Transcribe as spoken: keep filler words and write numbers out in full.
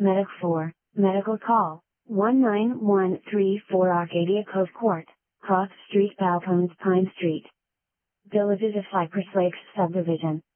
Medic four, Medical Call, one nine one three four Arcadia Cove Court, Cross Street, Balcones, Pine Street. Villages of Cypress Lakes Subdivision.